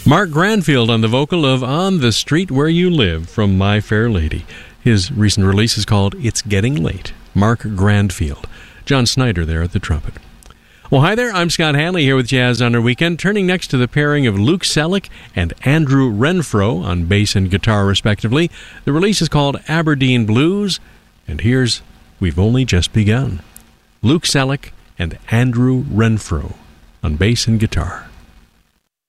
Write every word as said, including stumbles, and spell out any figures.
Mark Granfield on the vocal of On the Street Where You Live from My Fair Lady. His recent release is called It's Getting Late. Mark Granfield. John Snyder there at the trumpet. Well, hi there. I'm Scott Hanley here with Jazz on our Weekend, turning next to the pairing of Luke Selleck and Andrew Renfro on bass and guitar, respectively. The release is called Aberdeen Blues, and here's We've Only Just Begun. Luke Selleck and Andrew Renfro on bass and guitar.